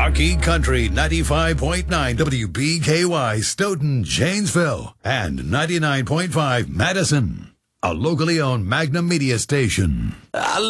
Marquee Country 95.9 WBKY Stoughton, Janesville, and 99.5 Madison. A locally owned Magnum Media station.